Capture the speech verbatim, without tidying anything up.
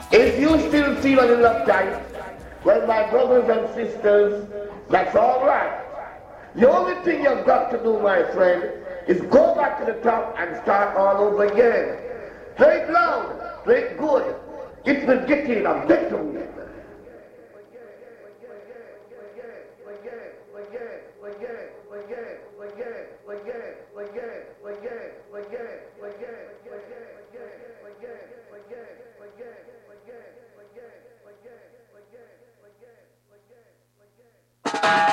If you still feel a little uptight, well, my brothers and sisters, that's all right. The only thing you've got to do, my friend, is go back to the top and start all over again. Play it loud, play it good. It will get you in a better mood.